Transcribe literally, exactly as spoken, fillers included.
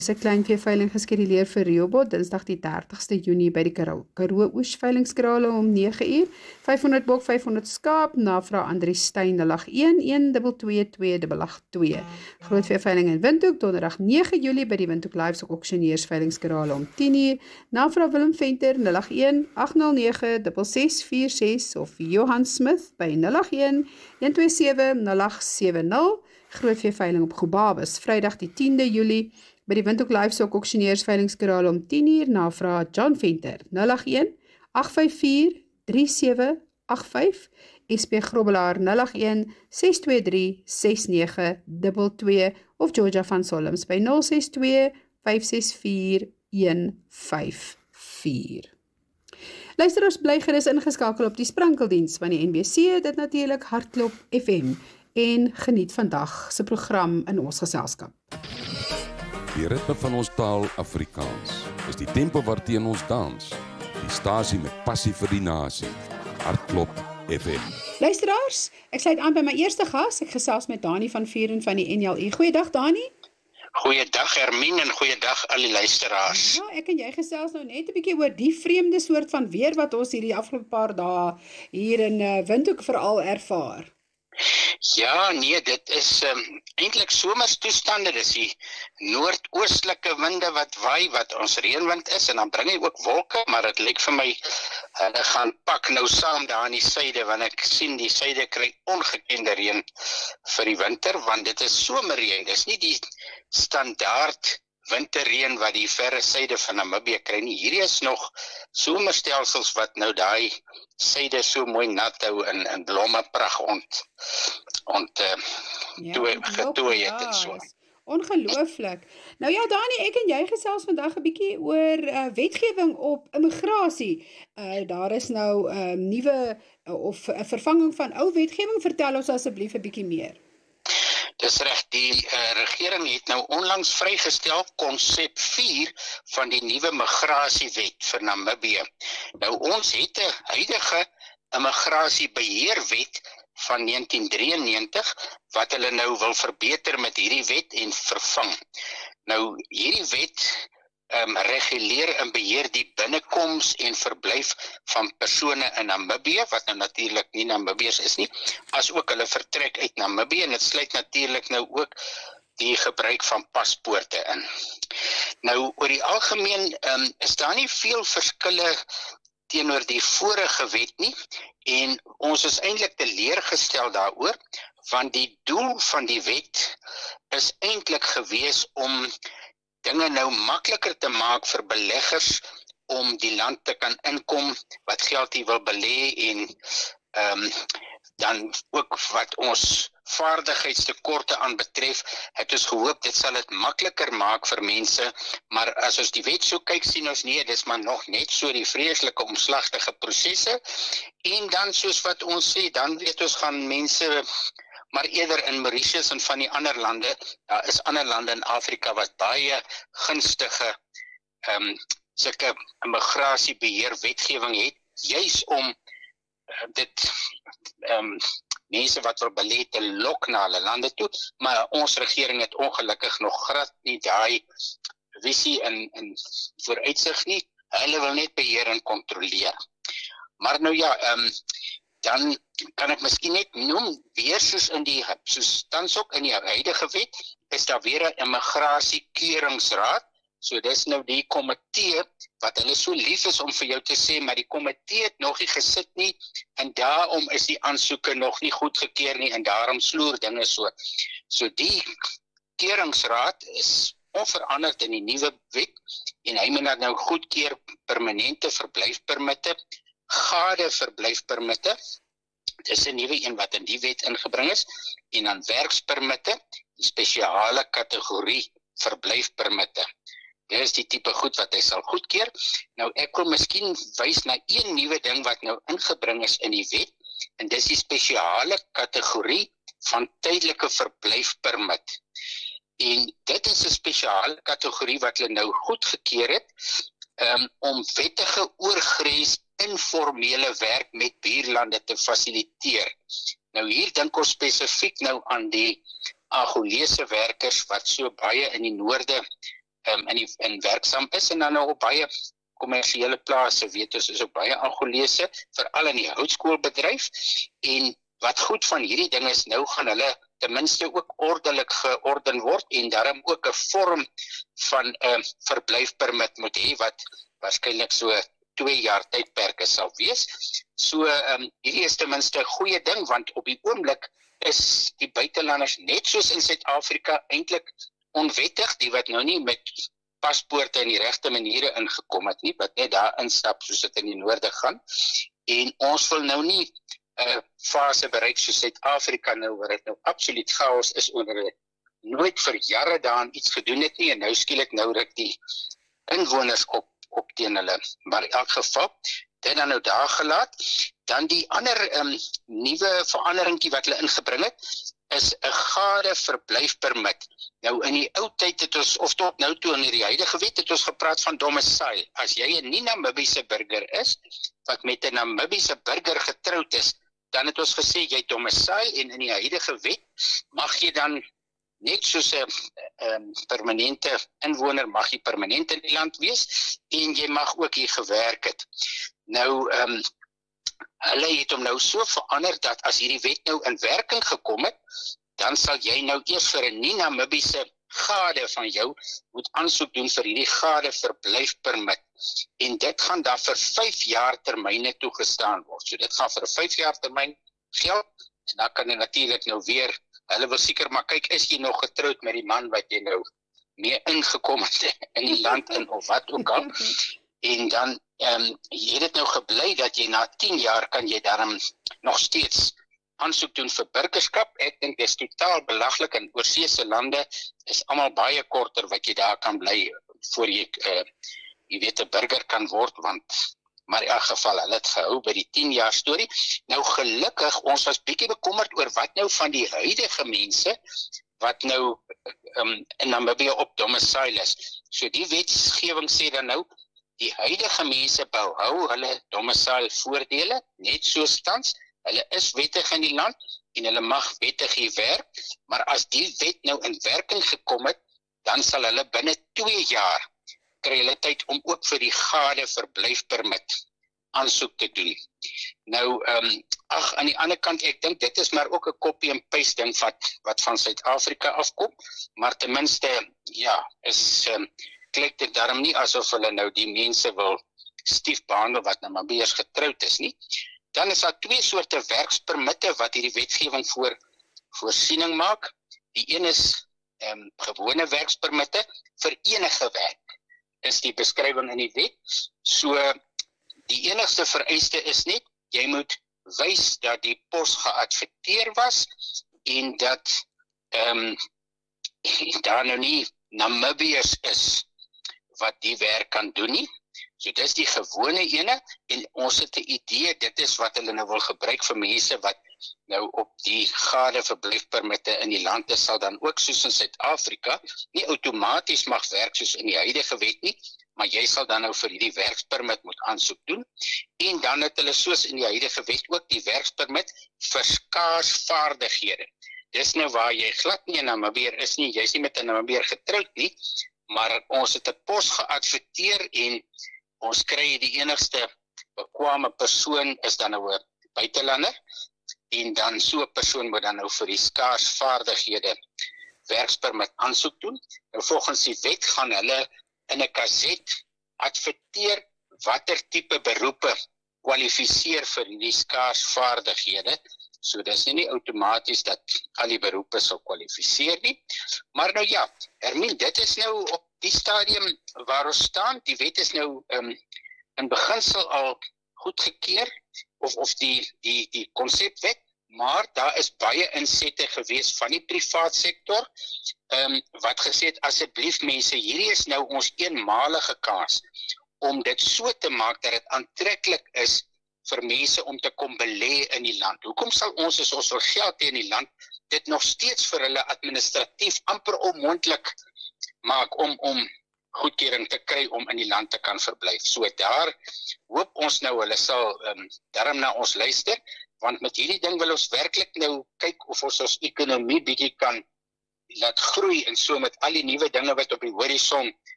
'n kleinveeveiling geskeduleer vir Rehoboth, Dinsdag die dertigste Junie by die Karoo, Karoo Oesveilingskrale om nege uur. vyfhonderd bok, vyfhonderd skaap, navraag Andri Steyn nul agt een, een twee twee twee agt agt twee. Grootveeveiling in Windhoek, Donderdag nege Julie by die Windhoek Livestock Auctioneers veilingskrale om tien uur. Navraag Willem Venter nul agt een, agt nul nege, ses ses vier ses of Johan Smith by nul agt een, een twee sewe, nul agt sewe nul. Grootveeveiling op Gobabis, Vrydag die tiende Julie by die Windhoek Livestock Auctioneers veilingskrale om tien uur. Navraag John Venter nul agt een, agt vyf vier, drie sewe agt vyf. S P Grobbelaar nul agt een, ses twee drie, ses nege twee twee of Georgia van Solms by nul ses twee, vyf ses vier, een vyf vier. Luisteraars, bly gerus ingeskakel op die sprankeldiens van die N B C, dit natuurlik Hartklop F M, en geniet vandag se program in ons geselskap. Die ritme van ons taal Afrikaans is die tempo waarteen ons dans. Die stasie met passie vir die nasie. Hartklop F M. Luisteraars, ek sluit aan by my eerste gas. Ek gesels met Dani van Vuren van die N L U. Goeiedag Dani. Goeiedag Hermine en goeiedag al die luisteraars. Ja, ek en jy gesels nou net 'n bietjie oor die vreemde soort van weer wat ons hierdie afgelope paar dae hier in uh, Windhoek veral ervaar. Ja, nee, dit is um, eintlik somerstoestande, dis die noordoostelike winde wat waai, wat ons reënwind is, en dan bring hy ook wolke, maar dit lyk vir my, hulle gaan pak nou saam daar in die suide, want ek sien die suide kry ongekende reën vir die winter, want dit is somerreën, dis nie die standaard winterreën wat die verre suide van Namibië kry nie. Hierdie is nog somerstelsels wat nou daai suide so mooi nat hou in, in blomme pragt ont, ont uh, Ja, toe, ongelooflik, getooi het en so. is Ongelooflik. Nou ja, Dani, ek en jy gesels vandag 'n bietjie oor uh, wetgewing op immigrasie. Uh, daar is nou 'n uh, nuwe uh, of 'n uh, vervanging van ou wetgewing. Vertel ons asseblief 'n bietjie meer. Dis reg, die uh, regering het nou onlangs vrygestel konsep vier van die nuwe migrasiewet vir Namibië. Nou ons het 'n huidige immigrasiebeheerwet van negentien drieënnegentig wat hulle nou wil verbeter met hierdie wet en vervang. Nou hierdie wet um, reguleer en beheer die binnekoms en verblyf van persone in Namibië, wat nou natuurlik nie Namibiërs is nie, as ook hulle vertrek uit Namibië, en dit sluit natuurlik nou ook die gebruik van paspoorte in. Nou oor die algemeen um, is daar nie veel verskille teenoor die vorige wet nie, en ons is eintlik teleurgestel daaroor, want die doel van die wet is eintlik gewees om dinge nou makliker te maak vir beleggers om die land te kan inkom, wat geld hier wil belê, en um, dan ook wat ons vaardigheidstekorte aanbetref, het ons gehoop dit sal dit makliker maak vir mense, maar as ons die wet so kyk, sien ons nee, dis maar nog net so die vreeslike omslagtige prosesse, en dan soos wat ons sê, dan weet ons gaan mense maar eerder in Mauritius en van die ander lande, daar is ander lande in Afrika wat baie gunstige um, sulke immigrasiebeheer wetgewing het, juis om uh, dit um, mense wat wil belê te lok na hulle lande toe, maar ons regering het ongelukkig nog glad nie daai visie in, in vooruitsig nie, hulle wil net beheer en kontroleer. Maar nou ja, um, dan kan ek miskien net noem, weer soos in die, soos tans ook in die huidige wet, is daar weer 'n immigrasiekeuringsraad, so dis nou die komitee, wat hulle so lief is om vir jou te sê, maar die komitee het nog nie gesit nie, en daarom is die aansoeke nog nie goedgekeur nie, en daarom sloer dinge so. So die keuringsraad is onveranderd in die nuwe wet, en hy moet nou goedkeur permanente verblyfpermitte, gade verblyfpermitte, dis 'n nuwe een wat in die wet ingebring is, en dan werkspermitte, die spesiale kategorie verblyfpermitte. Dit is die tipe goed wat hy sal goedkeur. Nou ek wil miskien wys na een nuwe ding wat nou ingebring is in die wet, en dis die spesiale kategorie van tydelike verblyfpermit. En dit is 'n spesiale kategorie wat hulle nou goedgekeur het, um, om wettige oorgrens informele werk met buurlande te fasiliteer. Nou hier dink ons spesifiek nou aan die Angolese werkers wat so baie in die noorde um, in, die, in werksaam is, en dan nou op baie kommersiële plase, weet ons, is ook baie Angolese, veral in die houtskoolbedryf, en wat goed van hierdie ding is, nou gaan hulle ten minste ook ordelik georden word, en daarom ook 'n vorm van 'n uh, verblyfpermit moet hê, wat waarskynlik so twee jaar tydperke sal wees. So, um, hierdie is ten minste 'n goeie ding, want op die oomblik is die buitelanders net soos in Suid-Afrika eintlik onwettig, die wat nou nie met paspoorte in die regte maniere ingekom het nie, wat net daar instap soos dit in die noorde gaan, en ons wil nou nie 'n uh, fase bereik soos Suid-Afrika nou, waar dit nou absoluut chaos is, onder nooit vir jare daaraan iets gedoen het nie, en nou skielik nou ruk die inwoners op, op teen hulle. Maar in elk geval, dit dan nou daar gelaat, dan die ander um, nuwe veranderingkie wat hulle ingebring het, is 'n gade verblyfpermit. Nou in die ou tyd het ons, of tot nou toe in die huidige wet, het ons gepraat van domicile. As jy 'n nie-Namibiese burger is, wat met 'n Namibiese burger getroud is, dan het ons gesê jy domicile, en in die huidige wet mag jy dan net soos 'n um, permanente inwoner, mag jy permanent in die land wees, en jy mag ook hier gewerk het. Nou, um, hulle het hom nou so verander, dat as hierdie wet nou in werking gekom het, dan sal jy nou eers vir 'n nie-Namibiese gade van jou moet aansoek doen vir hierdie gade verblyfpermit. En dit gaan dan vir vyf jaar termyne toegestaan word. So dit gaan vir 'n vyf jaar termyn geld, en dan kan jy natuurlik nou weer, hulle wil seker maar kyk, is jy nog getroud met die man wat jy nou mee ingekom het in die land in, of wat ook al. En dan, um, jy het dit nou gebly dat jy na tien jaar kan jy daarom nog steeds aansoek doen vir burgerskap. Ek dink dit is totaal belaglik, in oorseese lande is almal baie korter wat jy daar kan bly voor jy, uh, jy weet, 'n burger kan word, want, maar in elk geval, hulle het gehou by die tien jaar storie. Nou gelukkig, ons was bietjie bekommerd oor wat nou van die huidige mense, wat nou um, in Namibië op domicile is. So die wetgewing sê dan nou, die huidige mense behou hulle domicile voordele, net soos tans. Hulle is wettig in die land, en hulle mag wettig hier werk, maar as die wet nou in werking gekom het, dan sal hulle binne twee jaar kry hulle tyd om ook vir die gade verblyfpermit aansoek te doen. Nou, um, ag, aan die ander kant, ek dink dit is maar ook 'n copy and paste ding wat, wat van Suid-Afrika afkom, maar ten minste, ja, is, um, klink dit daarom nie asof hulle nou die mense wil stief behandel wat Namibiërs getroud is nie. Dan is daar twee soorte werkspermitte wat hierdie wetgewing voor voorsiening maak. Die een is um, gewone werkspermitte vir enige werk, is die beskrywing in die wet. So, die enigste vereiste is net, jy moet wys dat die pos geadverteer was, en dat um, daar nou nie Namibiërs is wat die werk kan doen nie. So dis die gewone ene, en ons het 'n idee, dit is wat hulle nou wil gebruik vir mense wat nou op die gade verblyfpermitte in die land is, sal dan ook soos in Suid-Afrika nie outomaties mag werk soos in die huidige wet nie, maar jy sal dan nou vir hierdie werkspermit moet aansoek doen, en dan het hulle soos in die huidige wet ook die werkspermit vir skaars vaardighede. Dis nou waar jy glad nie 'n Namibiër is nie, jy's nie met 'n Namibiër getroud nie, maar ons het 'n pos geadverteer, en ons kry die enigste bekwame persoon is dan nou 'n buitelander, en dan so 'n persoon moet dan nou vir die skaars vaardighede werkspermit aansoek doen. Nou volgens die wet gaan hulle in 'n gaset adverteer watter tipe beroepe kwalifiseer vir die skaars vaardighede. So dis nie outomaties dat al die beroepe sal kwalifiseer nie. Maar nou ja, Hermine, dit is nou op die stadium waar ons staan. Die wet is nou um, in beginsel al goedgekeur, of, of die, die, die konsepwet, maar daar is baie insette gewees van die privaat sektor, um, wat gesê het, asseblief mense, hierdie is nou ons eenmalige kans om dit so te maak dat dit aantreklik is vir mense om te kom belê in die land. Hoekom sal ons, as ons wil geld hê in die land, dit nog steeds vir hulle administratief amper onmoontlik maak om, om goedkeuring te kry om in die land te kan verblyf. So daar hoop ons nou, hulle sal um, daarom na ons luister, want met hierdie ding wil ons werklik nou kyk of ons ons ekonomie bietjie kan laat groei, en so met al die nuwe dinge wat op die horison